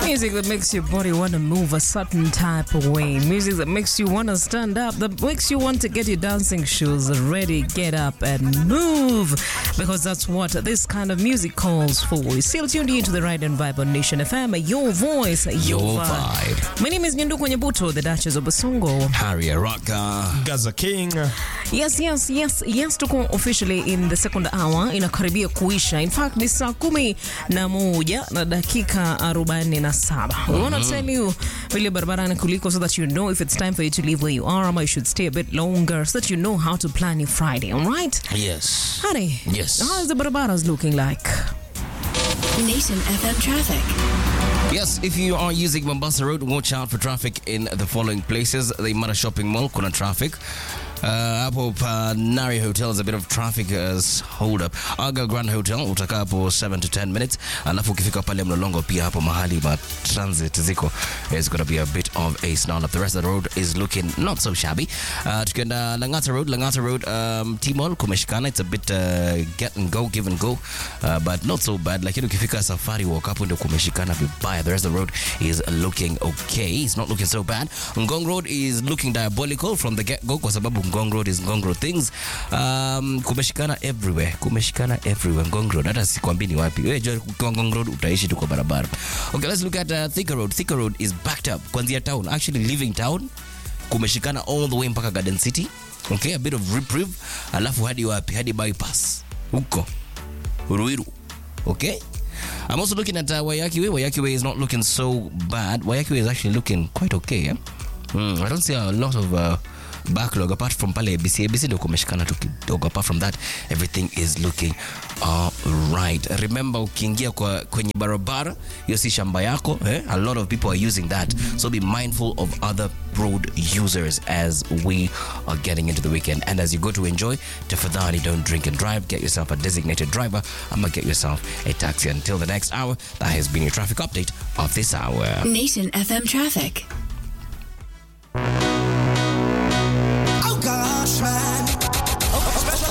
Music that makes your body want to move a certain type of way. Music that makes you want to stand up, that makes you want to get your dancing shoes ready, get up and move. Because that's what this kind of music calls for. You're still tuned into the Ride and Vibe on Nation FM. Your voice, your vibe. My name is Nyanduko Nyabuto, the Duchess of Basongo. Harry Araka. Gaza King. Yes, tuko officially in the second hour. Inakaribia kuisha. In fact, ni saa 11 na dakika 47. We want to tell you vile barabarani kuliko so that you know if it's time for you to leave where you are or you should stay a bit longer so that you know how to plan your Friday, all right? Yes. Honey, Yes. how is the barabaras looking like? Nation FM traffic. Yes, if you are using Mombasa Road, watch out for traffic in the following places. The Imara Shopping Mall, kuna traffic. Hapo Nari Hotel is a bit of traffic hold up. Aga Grand Hotel utakaa hapo 7 to 10 minutes. Alafu ukifika pale Mlolongo pia hapo mahali ma transit ziko is going to be a bit of a snarl up. The rest of the road is looking not so shabby. Tukienda Langata Road, T-Mall kumeshikana. It's a bit get and go, give and go, but not so bad. Lakini ukifika Safari Walk hapo ndio kumeshikana vibaya. The rest of the road is looking okay. It's not looking so bad. Ngong Road is looking diabolical from the get-go kwa sababu Ngong Road is Ngong Road things. Kumeshikana everywhere. Ngong Road. Hata sikwambii ni wapi. Wewe jua kwa Ngong Road utaishi tu kwa barabara. Okay, let's look at Thika Road. Thika Road is backed up. Kuanzia town. Actually leaving town. Kumeshikana all the way mpaka Garden City. Okay, a bit of reprieve. Alafu hadi wapi? Hadi bypass. Huko. Ruiru. Okay? I'm also looking at Wayaki Way. Wayaki Way is not looking so bad. Wayaki Way is actually looking quite okay. Yeah? I don't see a lot of backlog apart from pale ABC ndio kumeshikana tu kidogo. Apart from that, everything is looking all right. Remember ukiingia kwenye barabara hiyo si shamba yako, a lot of people are using that, so be mindful of other road users as we are getting into the weekend. And as you go to enjoy, tafadhali don't drink and drive. Get yourself a designated driver. Get yourself a taxi. Until the next hour, that has been your traffic update of this hour. Nation FM traffic.